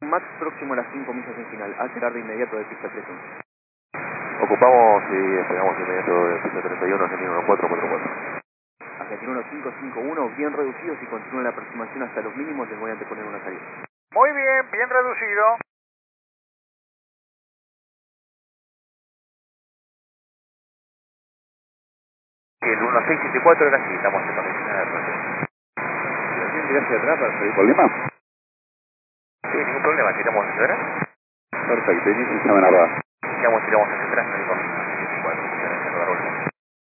Max próximo a las 5 millas en final, acelerar de inmediato de pista 31. Ocupamos y despegamos de inmediato de pista 31, Argentina 1444. Argentina 1551, bien reducido. Si continúa la aproximación hasta los mínimos, les voy a anteponer una salida. Muy bien, bien reducido. El 1674 era así, estamos en la oficina de radio. ¿Tiene hacia atrás para salir problema? Sí, ningún problema, tiramos hacia atrás. Perfecto, inicio el examen arriba. Tiramos hacia atrás, no hay problema.